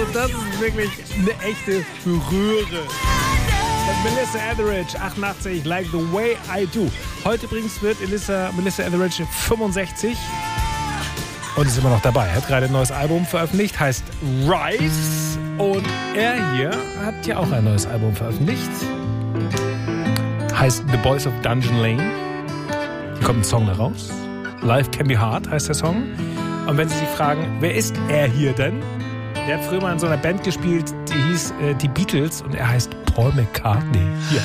das ist wirklich eine echte Rühre. Melissa Etheridge, 88, Like the Way I Do. Heute übrigens wird Melissa Etheridge 65 und ist immer noch dabei. Hat gerade ein neues Album veröffentlicht, heißt Rise. Und er hier hat ja auch ein neues Album veröffentlicht. Heißt The Boys of Dungeon Lane. Hier kommt ein Song raus. Life Can Be Hard heißt der Song. Und wenn Sie sich fragen, wer ist er hier denn? Der hat früher mal in so einer Band gespielt, die hieß die Beatles und er heißt Paul McCartney. Hier.